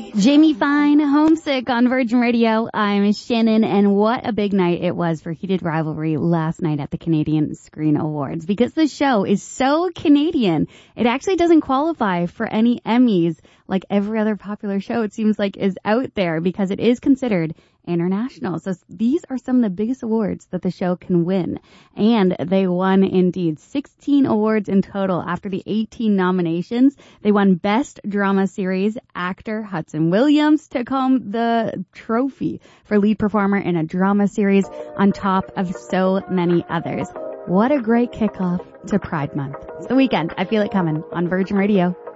Jamie Fine, Homesick on Virgin Radio. I'm Shannon, and what a big night it was for Heated Rivalry last night at the Canadian Screen Awards. Because the show is so Canadian, it actually doesn't qualify for any Emmys like every other popular show it seems like is out there, because it is considered international. So these are some of the biggest awards that the show can win. And they won indeed 16 awards in total after the 18 nominations. They won Best Drama Series. Actor Hudson Williams took home the trophy for lead performer in a drama series, on top of so many others. What a great kickoff to Pride Month. It's the weekend. I feel it coming on Virgin Radio.